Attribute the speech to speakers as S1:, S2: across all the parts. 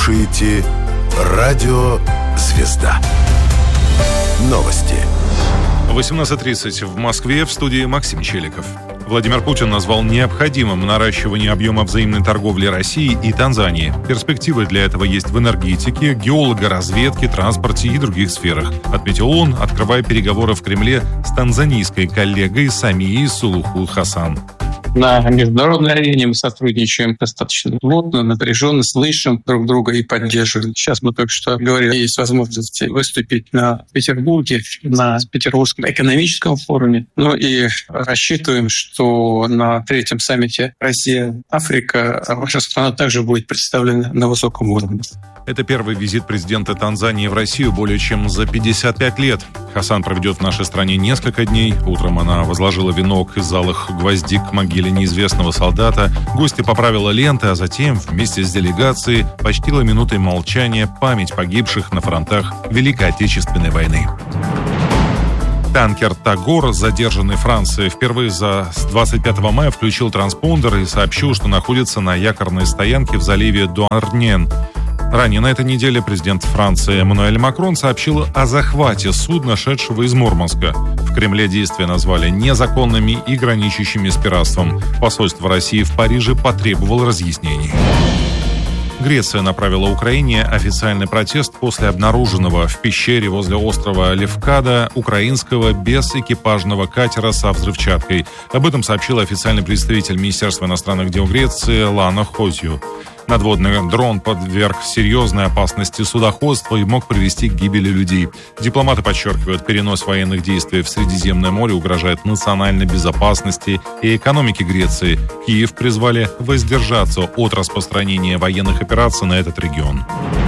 S1: слушаете «Радио Звезда». Новости.
S2: 18:30 в Москве, в студии Максим Челиков. Владимир Путин назвал необходимым наращивание объема взаимной торговли России и Танзании. Перспективы для этого есть в энергетике, геологоразведке, транспорте и других сферах, отметил он, открывая переговоры в Кремле с танзанийской коллегой Самией Сулуху Хасан.
S3: На международной арене мы сотрудничаем достаточно плотно, напряженно, слышим друг друга и поддерживаем. Сейчас мы только что говорили, есть возможность выступить на Петербурге, на Петербургском экономическом форуме. Ну и рассчитываем, что на третьем саммите Россия-Африка ваша страна также будет представлена на высоком уровне.
S2: Это первый визит президента Танзании в Россию более чем за 55 лет. Хасан проведет в нашей стране несколько дней. Утром она возложила венок из алых гвоздей к могиле неизвестного солдата. Гостья поправила ленты, а затем вместе с делегацией почтила минутой молчания память погибших на фронтах Великой Отечественной войны. Танкер «Тагор», задержанный Францией, впервые с 25 мая включил транспондер и сообщил, что находится на якорной стоянке в заливе Дуарнен. Ранее на этой неделе президент Франции Эммануэль Макрон сообщил о захвате судна, шедшего из Мурманска. В Кремле действия назвали незаконными и граничащими с пиратством. Посольство России в Париже потребовало разъяснений. Греция направила Украине официальный протест после обнаруженного в пещере возле острова Левкада украинского безэкипажного катера со взрывчаткой. Об этом сообщил официальный представитель Министерства иностранных дел Греции Лана Хозью. Надводный дрон подверг серьезной опасности судоходства и мог привести к гибели людей. Дипломаты подчеркивают, перенос военных действий в Средиземное море угрожает национальной безопасности и экономике Греции. Киев призвали воздержаться от распространения военных операций на этот регион.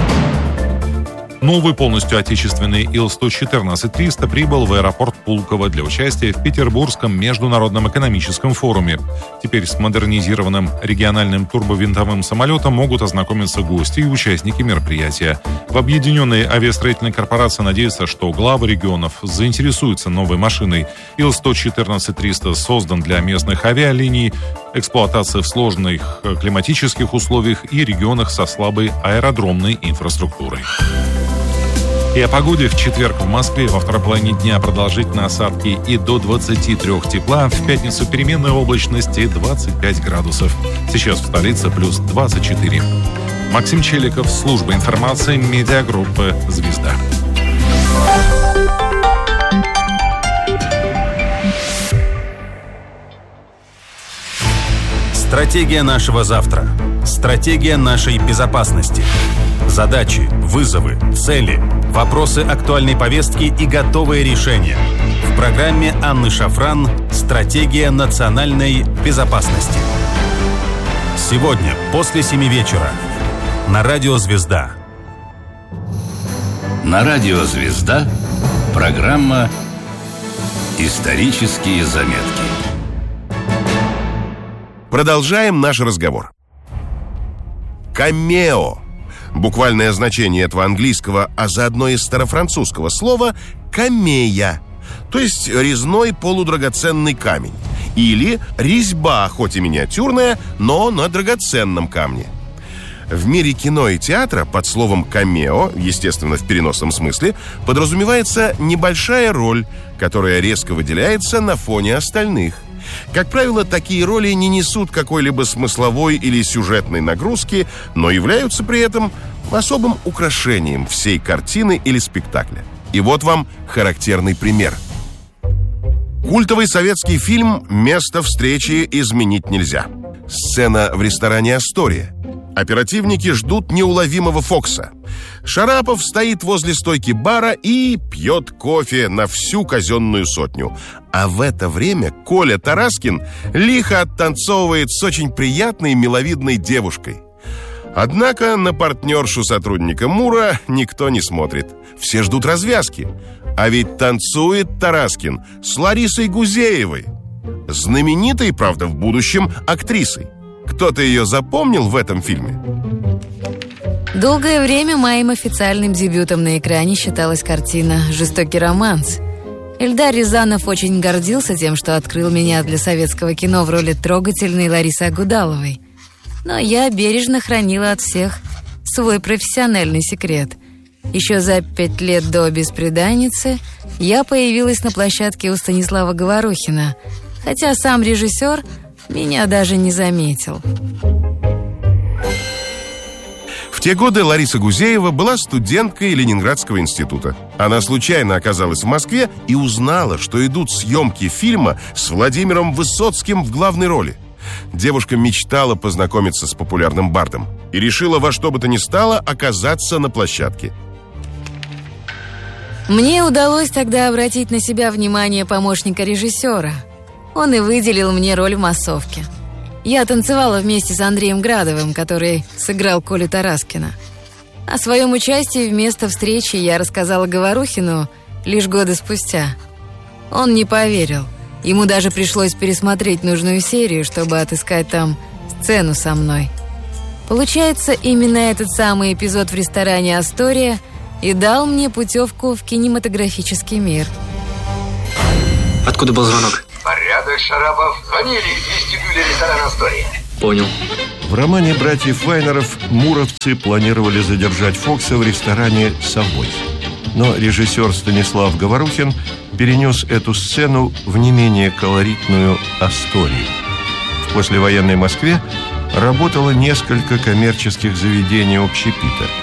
S2: Новый полностью отечественный Ил-114-300 прибыл в аэропорт Пулково для участия в Петербургском международном экономическом форуме. Теперь с модернизированным региональным турбовинтовым самолетом могут ознакомиться гости и участники мероприятия. В Объединенной авиастроительной корпорации надеются, что главы регионов заинтересуются новой машиной. Ил-114-300 создан для местных авиалиний, эксплуатации в сложных климатических условиях и регионах со слабой аэродромной инфраструктурой. И о погоде. В четверг в Москве во второй половине дня продолжительные осадки и до 23 тепла. В пятницу переменная облачность и 25 градусов. Сейчас в столице плюс 24. Максим Челиков, служба информации, медиагруппы «Звезда».
S4: Стратегия нашего завтра. Стратегия нашей безопасности. Задачи, вызовы, цели, вопросы актуальной повестки и готовые решения. В программе Анны Шафран «Стратегия национальной безопасности». Сегодня после 7 вечера на Радио «Звезда».
S5: На Радио «Звезда» программа «Исторические заметки».
S1: Продолжаем наш разговор. Камео. Буквальное значение этого английского, а заодно и старофранцузского слова «камея», то есть резной полудрагоценный камень, или резьба, хоть и миниатюрная, но на драгоценном камне. В мире кино и театра под словом «камео», естественно, в переносном смысле, подразумевается небольшая роль, которая резко выделяется на фоне остальных. Как правило, такие роли не несут какой-либо смысловой или сюжетной нагрузки, но являются при этом особым украшением всей картины или спектакля. И вот вам характерный пример. Культовый советский фильм «Место встречи изменить нельзя». Сцена в ресторане «Астория». Оперативники ждут неуловимого Фокса. Шарапов стоит возле стойки бара и пьет кофе на всю казенную сотню. А в это время Коля Тараскин лихо оттанцовывает с очень приятной миловидной девушкой. Однако на партнершу сотрудника МУРа никто не смотрит. Все ждут развязки. А ведь танцует Тараскин с Ларисой Гузеевой, знаменитой, правда, в будущем актрисой. Кто-то ее запомнил в этом фильме?
S6: Долгое время моим официальным дебютом на экране считалась картина «Жестокий романс». Эльдар Рязанов очень гордился тем, что открыл меня для советского кино в роли трогательной Ларисы Агудаловой. Но я бережно хранила от всех свой профессиональный секрет. Еще за 5 лет до «Бесприданницы» я появилась на площадке у Станислава Говорухина, хотя сам режиссер меня даже не заметил.
S1: В те годы Лариса Гузеева была студенткой Ленинградского института. Она случайно оказалась в Москве и узнала, что идут съемки фильма с Владимиром Высоцким в главной роли. Девушка мечтала познакомиться с популярным бардом и решила во что бы то ни стало оказаться на площадке.
S6: Мне удалось тогда обратить на себя внимание помощника режиссера. Он и выделил мне роль в массовке. Я танцевала вместе с Андреем Градовым, который сыграл Колю Тараскина. О своем участии в место встречи я рассказала Говорухину лишь годы спустя. Он не поверил. Ему даже пришлось пересмотреть нужную серию, чтобы отыскать там сцену со мной. Получается, именно этот самый эпизод в ресторане «Астория» и дал мне путевку в кинематографический мир.
S7: Откуда был звонок?
S8: Порядок, Шарапов. Звонили из вестибюля ресторана «Астория».
S7: Понял.
S9: В романе братьев Вайнеров муровцы планировали задержать Фокса в ресторане «Совой». Но режиссер Станислав Говорухин перенес эту сцену в не менее колоритную «Асторию». В послевоенной Москве работало несколько коммерческих заведений общепита.